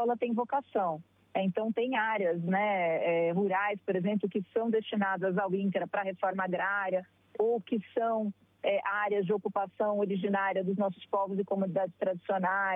escola tem vocação. Então, tem áreas, né, rurais, por exemplo, que são destinadas ao INCRA para a reforma agrária, ou que são áreas de ocupação originária dos nossos povos e comunidades tradicionais.